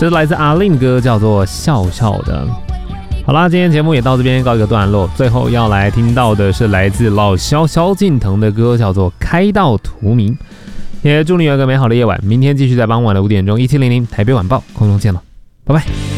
这是来自阿令的歌，叫做笑笑的。好啦，今天节目也到这边告一个段落，最后要来听到的是来自老萧萧敬腾的歌，叫做开到荼蘼。也祝你有一个美好的夜晚，明天继续在傍晚的5点钟1700台北晚报空中见了，拜拜。